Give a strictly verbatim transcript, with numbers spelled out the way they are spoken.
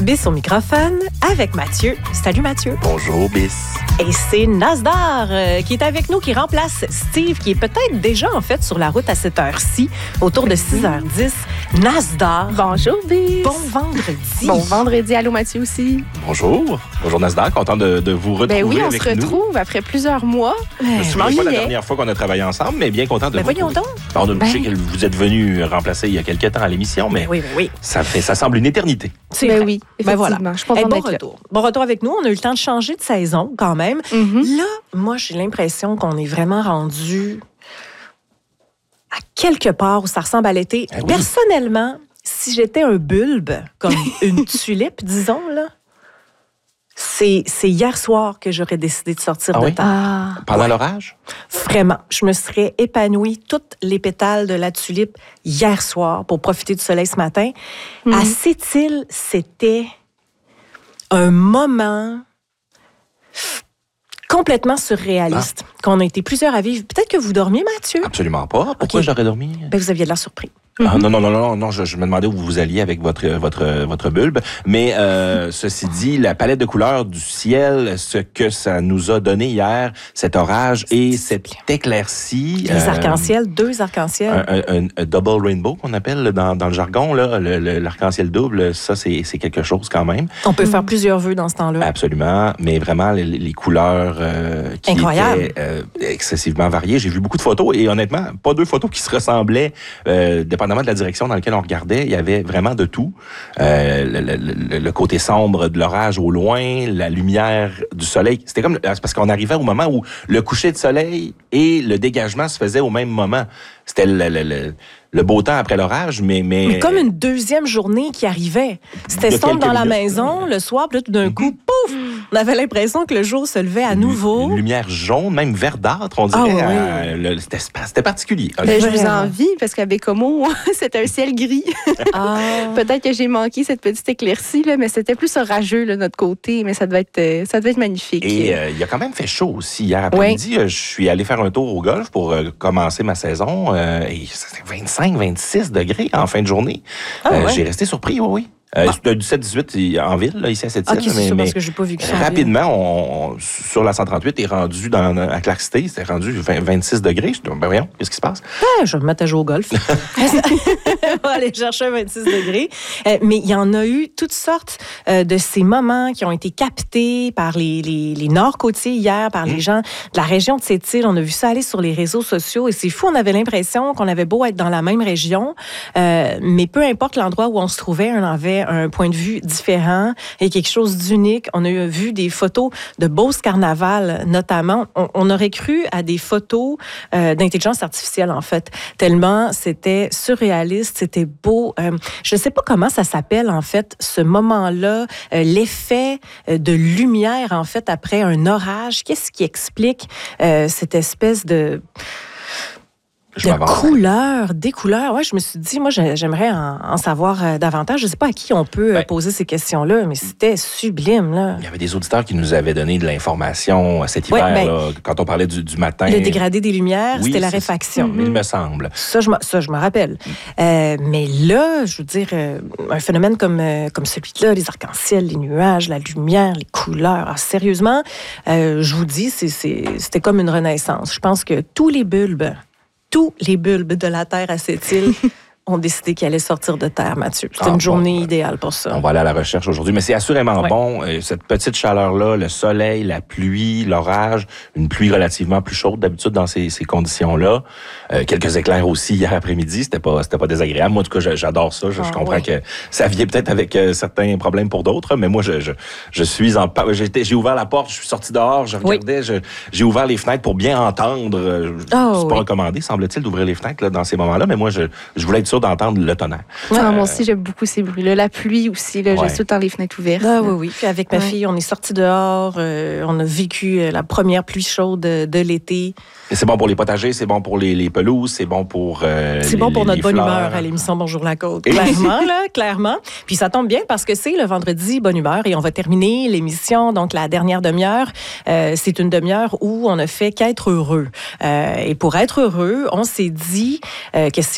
Biss au microphone avec Mathieu. Salut Mathieu. Bonjour Biss. Et c'est Nasdar euh, qui est avec nous, qui remplace Steve, qui est peut-être déjà en fait sur la route à cette heure-ci, autour de six heures dix. Nasdar. Bonjour Biss. Bon vendredi. Bon vendredi. Allô Mathieu aussi. Bonjour. Bonjour Nasdar, content de, de vous retrouver ben oui, on avec se nous. retrouve après plusieurs mois. Je ne me souviens pas la dernière fois qu'on a travaillé ensemble, mais bien content de ben vous voyons retrouver. donc. On a ben. Je sais que vous êtes venu remplacer il y a quelques temps à l'émission, mais ben oui, ben oui. Ça, fait, ça semble une éternité. C'est ben vrai. oui, ben voilà. Je suis contente hey, bon d'être retour. Là. Bon retour avec nous. On a eu le temps de changer de saison quand même. Mm-hmm. Là, moi, j'ai l'impression qu'on est vraiment rendu à quelque part où ça ressemble à l'été. Eh oui. Personnellement, si j'étais un bulbe, comme une tulipe, disons, là, c'est, c'est hier soir que j'aurais décidé de sortir Ah de oui? terre. Ah. Pendant Ouais. l'orage? Vraiment, je me serais épanouie toutes les pétales de la tulipe hier soir pour profiter du soleil ce matin. Mm-hmm. À Sept-Îles, c'était un moment complètement surréaliste Ah. qu'on a été plusieurs à vivre. Peut-être que vous dormiez, Mathieu? Absolument pas. Pourquoi Ok. j'aurais dormi? Ben, vous aviez de l'air surpris. Ah, non, non, non, non, non, je, je me demandais où vous alliez avec votre votre votre bulbe. Mais euh, ceci dit, la palette de couleurs du ciel, ce que ça nous a donné hier, cet orage et cette éclaircie. Les euh, arcs-en-ciel, deux arcs-en-ciel. Un, un, un double rainbow qu'on appelle dans, dans le jargon, là, le, le, l'arc-en-ciel double, ça c'est, c'est quelque chose quand même. On peut faire plusieurs vœux dans ce temps-là. Absolument, mais vraiment les, les couleurs euh, qui Incroyable. étaient euh, excessivement variées. J'ai vu beaucoup de photos et honnêtement, pas deux photos qui se ressemblaient, euh, dépendamment de la direction dans laquelle on regardait. Il y avait vraiment de tout. Euh, le, le, le, le côté sombre de l'orage au loin, la lumière du soleil. C'était comme c'est parce qu'on arrivait au moment où le coucher de soleil et le dégagement se faisaient au même moment. C'était le, le, le, le beau temps après l'orage, mais... mais... Mais comme une deuxième journée qui arrivait. C'était De sombre quelques dans la minutes. maison, le soir, puis là, tout d'un Mm-hmm. coup, pouf! On avait l'impression que le jour se levait à nouveau. Une lumière jaune, même verdâtre, on dirait. Ah oui. euh, le- c'était, c'était particulier. Ben, je vous Vraiment. envie parce qu'à Bécomo, c'était un ciel gris. Ah. Peut-être que j'ai manqué cette petite éclaircie, là, mais c'était plus orageux de notre côté, mais ça devait être, euh, ça devait être magnifique. Et euh, il a quand même fait chaud aussi. Hier après-midi, euh, je suis allé faire un tour au golf pour euh, commencer ma saison. euh, et c'était vingt-cinq, vingt-six degrés en fin de journée. Ah Euh, ouais. J'ai resté surpris, oui, oui. Euh, Ah. C'était du sept dix-huit en ville, là, ici à Sept-Îles. OK, c'est mais, ça, mais parce que j'ai pas vu que ça. en ville. rapidement, on, on- sur la cent trente-huit, est rendu dans, à Clark City, c'était rendu vingt, vingt-six degrés. Je dis, ben voyons, qu'est-ce qui se passe? Ah, je vais me mettre à jouer au golf. On va aller chercher un vingt-six degrés. Euh, mais il y en a eu toutes sortes euh, de ces moments qui ont été captés par les, les, les Nord-Côtiers hier, par les gens de la région de Sept-Îles. On a vu ça aller sur les réseaux sociaux et c'est fou. On avait l'impression qu'on avait beau être dans la même région, euh, mais peu importe l'endroit où on se trouvait, on avait un point de vue différent et quelque chose d'unique. On a eu vu des photos de Beauce Carnaval, notamment. On, on aurait cru à des photos euh, d'intelligence artificielle, en fait, tellement c'était surréaliste, c'était beau. Euh, je ne sais pas comment ça s'appelle, en fait, ce moment-là, euh, l'effet euh, de lumière, en fait, après un orage. Qu'est-ce qui explique euh, cette espèce de... Je de m'avance. couleurs, des couleurs. Ouais, je me suis dit, moi, j'ai- j'aimerais en, en savoir euh, davantage. Je ne sais pas à qui on peut euh, Ben. poser ces questions-là, mais c'était sublime, là. Il y avait des auditeurs qui nous avaient donné de l'information cet hiver, Ouais, ben, là, quand on parlait du, du matin. Le dégradé des lumières, Oui, c'était la c'est- réfaction. Il me semble. Ça, je me, ça, je me rappelle. Euh, mais là, je veux dire, euh, un phénomène comme, euh, comme celui-là, les arcs-en-ciel, les nuages, la lumière, les couleurs, ah, sérieusement, euh, je vous dis, c'est, c'est, c'était comme une renaissance. Je pense que tous les bulbes, tous les bulbes de la Terre à cette île ont décidé qu'ils allaient sortir de terre, Mathieu. C'était Ah, une journée bon, idéale pour ça. On va aller à la recherche aujourd'hui, mais c'est assurément Ouais. bon. Euh, cette petite chaleur-là, le soleil, la pluie, l'orage, une pluie relativement plus chaude d'habitude dans ces, ces conditions-là. Euh, quelques éclairs aussi hier après-midi, c'était pas, c'était pas désagréable. Moi, en tout cas, je- j'adore ça. Je, je Ah, comprends ouais. que ça vient peut-être avec euh, certains problèmes pour d'autres, mais moi, je, je, je suis en... pa- J'étais, j'ai ouvert la porte, je suis sorti dehors, je Oui. regardais, je- j'ai ouvert les fenêtres pour bien entendre. Euh, Ah, c'est pas oui. recommandé, semble-t-il, d'ouvrir les fenêtres là, dans ces moments-là, mais moi, je, je voulais être sûr d'entendre le tonnerre. Ah, moi aussi, j'aime beaucoup ces bruits-là. La pluie aussi, là, Ouais. j'ai tout dans les fenêtres ouvertes. Ah oui, oui. Puis avec ma Ouais. fille, on est sortis dehors, euh, on a vécu euh, la première pluie chaude de, de l'été. Et c'est bon pour les potagers, c'est bon pour les, les pelouses, c'est bon pour euh, C'est les- bon pour les- notre les bonne fleurs. humeur à l'émission Bonjour la Côte. Et- Clairement, là, clairement. Puis ça tombe bien parce que c'est le vendredi Bonne humeur et on va terminer l'émission, donc la dernière demi-heure. Euh, c'est une demi-heure où on ne fait qu'être heureux. Euh, et pour être heureux, on s'est dit, euh, question